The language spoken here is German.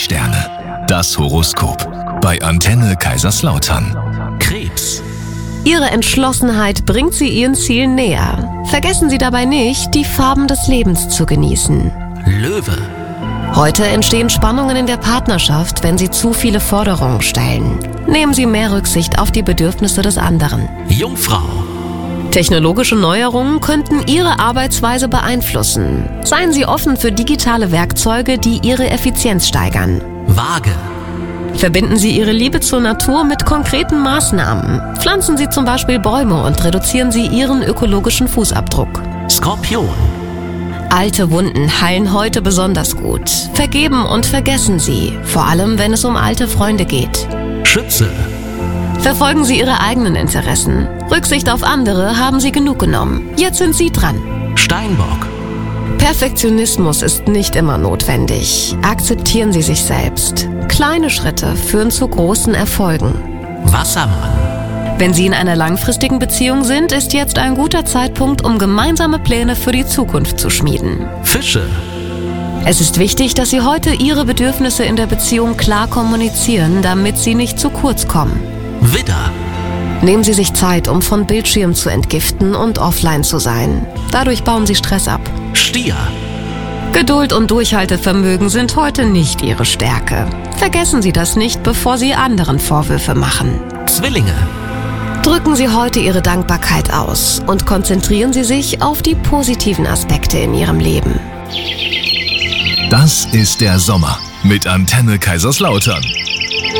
Sterne. Das Horoskop. Bei Antenne Kaiserslautern. Krebs. Ihre Entschlossenheit bringt Sie Ihren Zielen näher. Vergessen Sie dabei nicht, die Farben des Lebens zu genießen. Löwe. Heute entstehen Spannungen in der Partnerschaft, wenn Sie zu viele Forderungen stellen. Nehmen Sie mehr Rücksicht auf die Bedürfnisse des anderen. Jungfrau. Technologische Neuerungen könnten Ihre Arbeitsweise beeinflussen. Seien Sie offen für digitale Werkzeuge, die Ihre Effizienz steigern. Waage. Verbinden Sie Ihre Liebe zur Natur mit konkreten Maßnahmen. Pflanzen Sie zum Beispiel Bäume und reduzieren Sie Ihren ökologischen Fußabdruck. Skorpion. Alte Wunden heilen heute besonders gut. Vergeben und vergessen Sie, vor allem wenn es um alte Freunde geht. Schütze. Verfolgen Sie Ihre eigenen Interessen. Rücksicht auf andere haben Sie genug genommen. Jetzt sind Sie dran. Steinbock. Perfektionismus ist nicht immer notwendig. Akzeptieren Sie sich selbst. Kleine Schritte führen zu großen Erfolgen. Wassermann. Wenn Sie in einer langfristigen Beziehung sind, ist jetzt ein guter Zeitpunkt, um gemeinsame Pläne für die Zukunft zu schmieden. Fische. Es ist wichtig, dass Sie heute Ihre Bedürfnisse in der Beziehung klar kommunizieren, damit sie nicht zu kurz kommen. Widder. Nehmen Sie sich Zeit, um von Bildschirm zu entgiften und offline zu sein. Dadurch bauen Sie Stress ab. Stier. Geduld und Durchhaltevermögen sind heute nicht Ihre Stärke. Vergessen Sie das nicht, bevor Sie anderen Vorwürfe machen. Zwillinge. Drücken Sie heute Ihre Dankbarkeit aus und konzentrieren Sie sich auf die positiven Aspekte in Ihrem Leben. Das ist der Sommer mit Antenne Kaiserslautern.